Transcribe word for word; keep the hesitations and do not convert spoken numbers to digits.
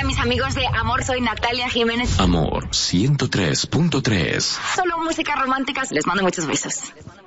mis amigos de Amor, soy Natalia Jiménez. Amor ciento tres punto tres. Solo música romántica. Les mando muchos besos.